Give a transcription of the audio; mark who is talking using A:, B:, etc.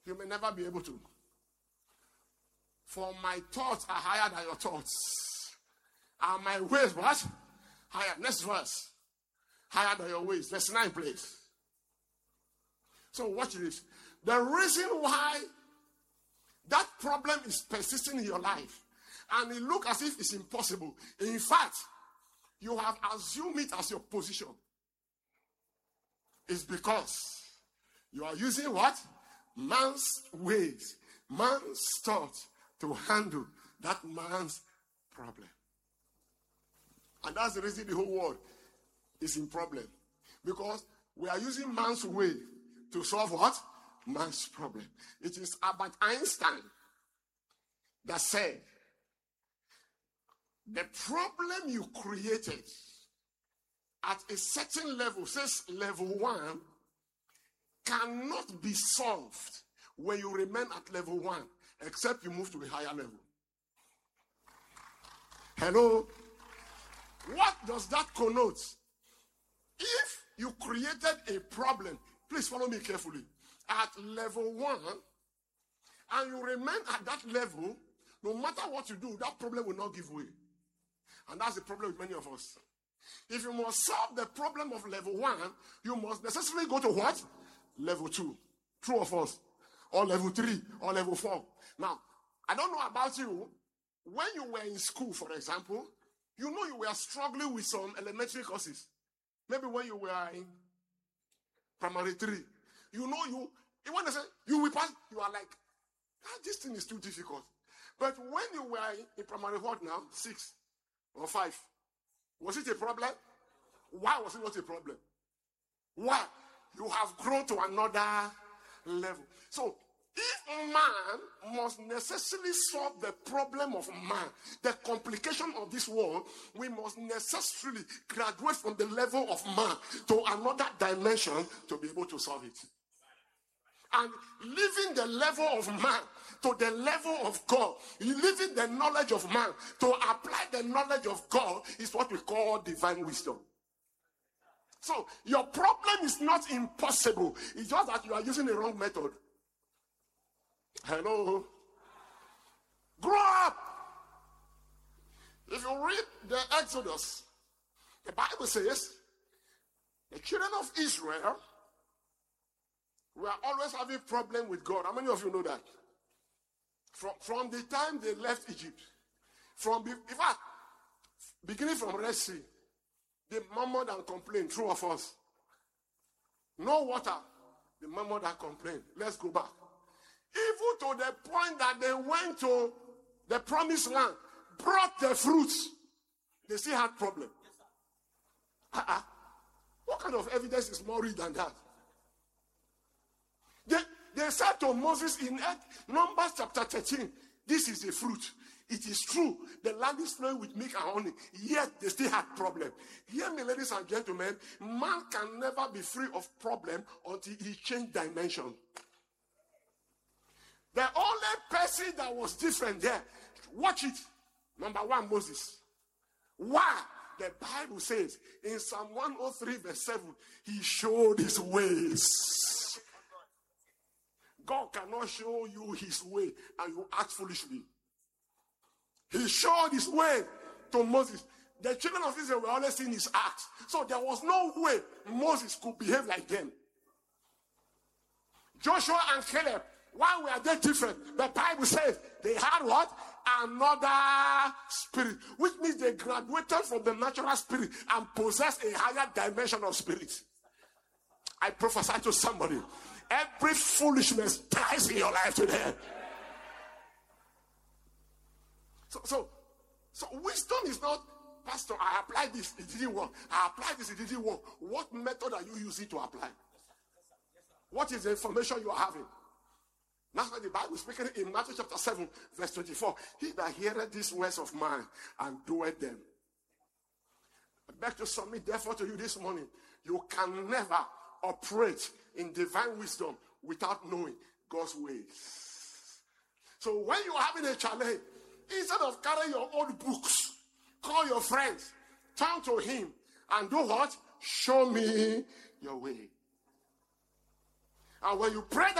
A: You may never be able to. For my thoughts are higher than your thoughts. And my ways, what? Higher. Next verse. Higher than your ways. Verse 9, please. So watch this. The reason why that problem is persisting in your life, and it looks as if it's impossible. In fact, you have assumed it as your position. It's because you are using what? Man's ways, man's thoughts to handle that man's problem. And that's the reason the whole world is in problem. Because we are using man's way to solve what? Man's problem. It is Albert Einstein that said, the problem you created at a certain level, says level 1, cannot be solved when you remain at level 1, except you move to a higher level. Hello? What does that connote? If you created a problem, please follow me carefully, at level 1, and you remain at that level, no matter what you do, that problem will not give way. And that's the problem with many of us. If you must solve the problem of level 1, you must necessarily go to what? Level 2. True of us. Or level 3. Or level 4. Now, I don't know about you. When you were in school, for example, you know you were struggling with some elementary courses. Maybe when you were in primary 3. You know when they say you will pass, you are like, this thing is too difficult. But when you were in primary what now? 6 or 5. Was it a problem? Why was it not a problem? Why? You have grown to another level. So, if man must necessarily solve the problem of man, the complication of this world, we must necessarily graduate from the level of man to another dimension to be able to solve it. And leaving the level of man to the level of God, leaving the knowledge of man to apply the knowledge of God is what we call divine wisdom. So your problem is not impossible. It's just that you are using the wrong method. Hello? Grow up. If you read the Exodus, the Bible says the children of Israel were always having problem with God. How many of you know that? From the time they left Egypt, in fact, beginning from Red Sea, they murmured and complained. True of us. No water. They murmured and complained. Let's go back. Even to the point that they went to the promised land, brought the fruits, they still had problem. What kind of evidence is more real than that? They said to Moses in Numbers chapter 13, this is a fruit. It is true. The land is flowing with milk and honey. Yet they still had problem. Hear me, ladies and gentlemen. Man can never be free of problem until he changed dimension. The only person that was different there, watch it. Number 1, Moses. Why? The Bible says in Psalm 103 verse 7, he showed his ways. God cannot show you his way and you act foolishly. He showed his way to Moses. The children of Israel were always seeing his acts. So there was no way Moses could behave like them. Joshua and Caleb, why were they different? The Bible says they had what? Another spirit. Which means they graduated from the natural spirit and possessed a higher dimension of spirit. I prophesy to somebody. Every foolishness dies in your life today. So wisdom is not, Pastor, I applied this, it didn't work. I applied this, it didn't work. What method are you using to apply? What is the information you are having? That's why the Bible is speaking in Matthew chapter 7, verse 24. He that heareth these words of mine and doeth them. I beg to submit therefore to you this morning. You can never operate in divine wisdom without knowing God's ways. So when you are having a challenge, instead of carrying your old books, call your friends, turn to him and do what? Show me your way. And when you pray that